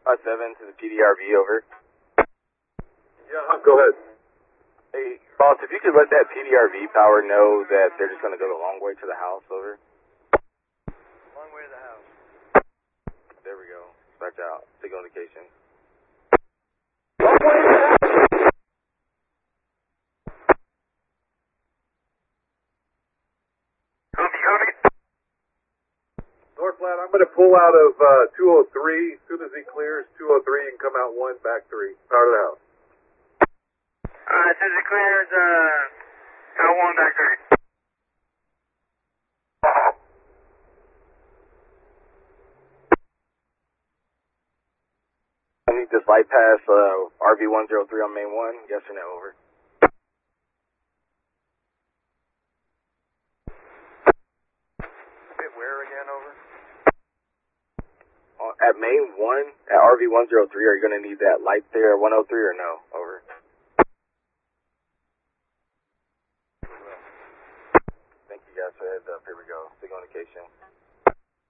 7 to the PDRV, over. Yeah, go ahead. Hey, boss, if you could let that PDRV power know that they're just going to go the long way to the house, over. Long way to the house. There we go. Dispatch out. Signal indication. Long way to the house. North Flat, I'm going to pull out of 203. As soon as he clears 203 and come out 1, back 3. Power to the house. As soon as it clears, out 1, back 3. I need this light pass RV103 on main 1. Yes or no, over. Where again, over? At main 1, at RV103, are you going to need that light there, 103, or no? Over. Thank you guys for the heads up. Here we go. Signal indication.